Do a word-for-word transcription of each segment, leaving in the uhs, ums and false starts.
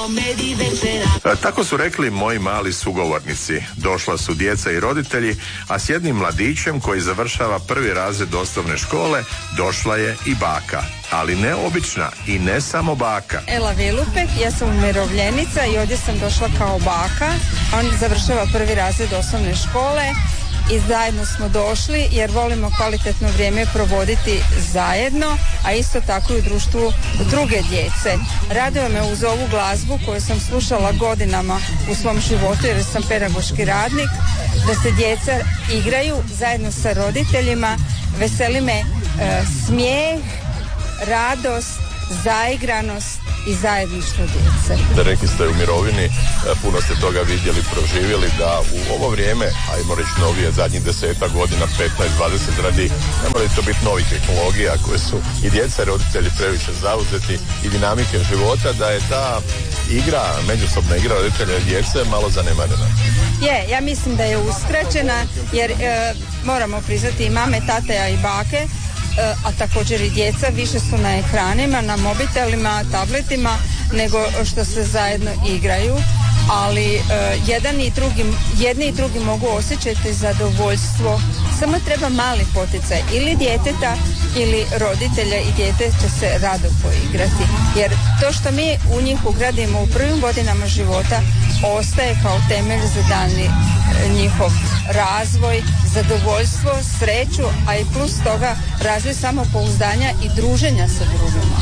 Tako su rekli moji mali sugovornici. Došla su djeca i roditelji, a s jednim mladićem koji završava prvi razred osnovne škole došla je i baka. Ali ne obična i ne samo baka. Ela Vilupek, ja sam umirovljenica i ovdje sam došla kao baka. On završava prvi razred osnovne škole i zajedno smo došli jer volimo kvalitetno vrijeme provoditi zajedno, a isto tako i u društvu druge djece. Raduje me uz ovu glazbu koju sam slušala godinama u svom životu jer sam pedagoški radnik, da se djeca igraju zajedno sa roditeljima. Veseli me e, smijeh, radost, zaigranost i zajedništvo djece. Da rekli ste u mirovini, puno ste toga vidjeli, proživjeli, da u ovo vrijeme, ajmo reći novije, zadnjih deseta godina, petnaest dvadeset radi, ne moraju to biti novih tehnologija koje su i djeca i roditelji previše zauzeti i dinamike života, da je ta igra, međusobna igra roditelja i djece malo zanemarena. Je, ja mislim da je uskraćena jer e, moramo priznati i mame, tate, i bake, a također i djeca više su na ekranima, na mobitelima, tabletima, nego što se zajedno igraju, ali uh, jedan i drugi, jedni i drugi mogu osjećati zadovoljstvo. Samo treba mali poticaj ili djeteta ili roditelja i dijete će se rado poigrati. Jer to što mi u njih ugradimo u prvim godinama života ostaje kao temelj za daljnji njihov razvoj, zadovoljstvo, sreću, a i plus toga razvoj samopouzdanja i druženja sa drugima.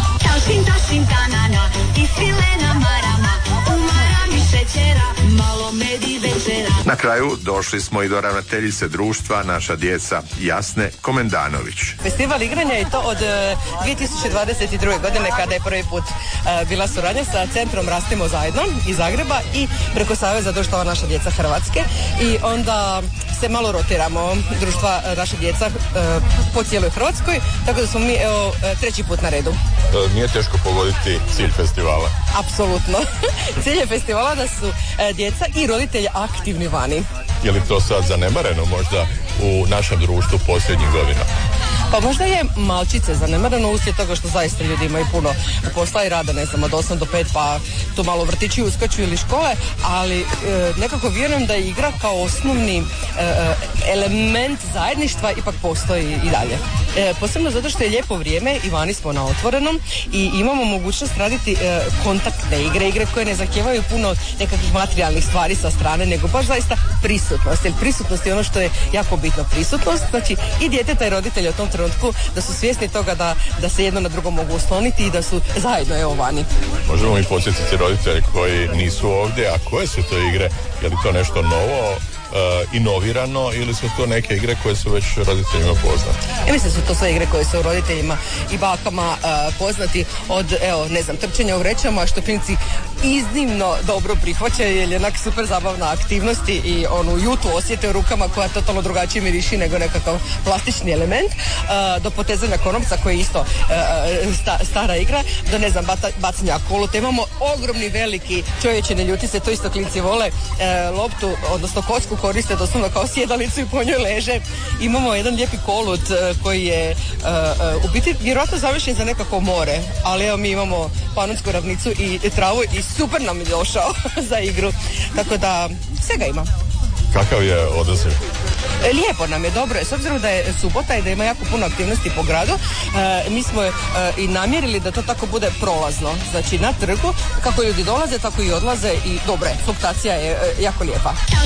Na kraju došli smo i do ravnateljice društva Naša djeca, Jasne Komendanović. Festival igranja je to od dvije tisuće dvadeset druge. godine kada je prvi put uh, bila suradnja sa Centrom Rastimo zajedno iz Zagreba i preko Saveza društava Naša djeca Hrvatske i onda se malo rotiramo društva Naša djeca uh, po cijeloj Hrvatskoj, tako da smo mi evo treći put na redu. E, nije teško pogoditi cilj festivala? Apsolutno. Cilj je festivala da su uh, djeca i roditelji aktivni vani. Je li to sad zanemareno možda u našem društvu posljednjih godina? Pa možda je malčice zanemareno uslijed toga što zaista ljudi imaju puno posla i rada, ne znam, od osam do pet, pa tu malo vrtići uskaču ili škole, ali e, nekako vjerujem da igra kao osnovni e, element zajedništva ipak postoji i dalje. E, posebno zato što je lijepo vrijeme i vani smo na otvorenom i imamo mogućnost raditi e, kontaktne igre, igre koje ne zahtijevaju puno nekakvih materijalnih stvari sa strane, nego baš zaista prisutnost, jer prisutnost je ono što je jako bitno. Prisutnost, znači i djeteta i roditelja u tom trenutku da su svjesni toga da, da se jedno na drugo mogu osloniti i da su zajedno evo vani. Možemo mi podsjetiti roditelje koji nisu ovdje, a koje su to igre? Je li to nešto novo, Uh, inovirano ili su to neke igre koje su već roditeljima poznate? Ja mislim da su to sve igre koje su roditeljima i bakama uh, poznati od, evo, ne znam, trčanja u vrećama, što klinici iznimno dobro prihvaćaju jer je onak super zabavna aktivnost i onu jutu osjete u rukama koja totalno drugačije miriši nego nekakav plastični element, uh, do potezanja konopca koji je isto uh, sta, stara igra, do ne znam, bata, bacanja koluta. Imamo ogromni veliki, čovječe ne ljuti se, to isto klinici vole, uh, loptu, odnosno kocku koriste doslovno kao sjedalicu i po njoj leže. Imamo jedan lijepi kolut uh, koji je uh, uh, u biti vjerojatno završen za nekako more, ali evo mi imamo Panonsku ravnicu i travu i super nam je došao za igru. Tako da svega ima. Kakav je odaziv? Lijepo nam je, dobro je, s obzirom da je subota i da ima jako puno aktivnosti po gradu, e, mi smo e, i namjerili da to tako bude prolazno, znači na trgu, kako ljudi dolaze, tako i odlaze i dobro je, fluktacija je e, jako lijepa.